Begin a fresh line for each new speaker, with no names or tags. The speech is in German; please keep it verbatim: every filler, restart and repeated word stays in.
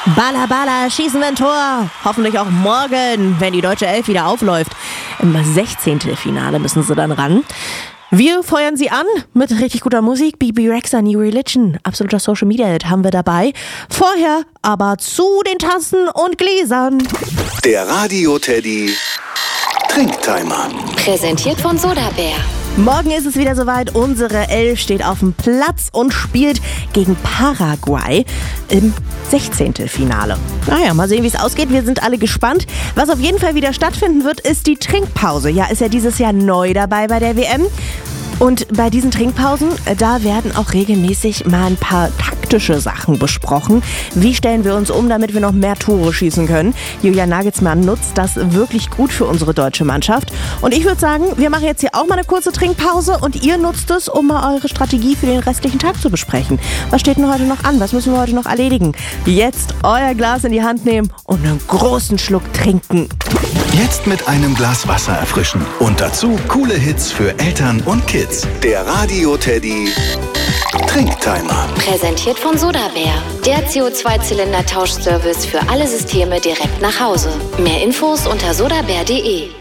Baller, Baller, schießen wir ein Tor. Hoffentlich auch morgen, wenn die deutsche Elf wieder aufläuft. Im Sechzehntelfinale müssen sie dann ran. Wir feuern sie an mit richtig guter Musik. B B Rexha, New Religion, absoluter Social Media Hit haben wir dabei. Vorher aber zu den Tassen und Gläsern.
Der Radio-Teddy Trinktimer.
Präsentiert von Sodabär.
Morgen ist es wieder soweit. Unsere Elf steht auf dem Platz und spielt gegen Paraguay im Sechzehntelfinale. Naja, mal sehen, wie es ausgeht. Wir sind alle gespannt. Was auf jeden Fall wieder stattfinden wird, ist die Trinkpause. Ja, ist ja dieses Jahr neu dabei bei der W M. Und bei diesen Trinkpausen, da werden auch regelmäßig mal ein paar taktische Sachen besprochen. Wie stellen wir uns um, damit wir noch mehr Tore schießen können? Julian Nagelsmann nutzt das wirklich gut für unsere deutsche Mannschaft. Und ich würde sagen, wir machen jetzt hier auch mal eine kurze Trinkpause und ihr nutzt es, um mal eure Strategie für den restlichen Tag zu besprechen. Was steht denn heute noch an? Was müssen wir heute noch erledigen? Jetzt euer Glas in die Hand nehmen und einen großen Schluck trinken.
Jetzt mit einem Glas Wasser erfrischen. Und dazu coole Hits für Eltern und Kids. Der Radio-Teddy Trinktimer.
Präsentiert von Sodabär. Der C O zwei Zylinder Tauschservice für alle Systeme direkt nach Hause. Mehr Infos unter sodabär punkt de.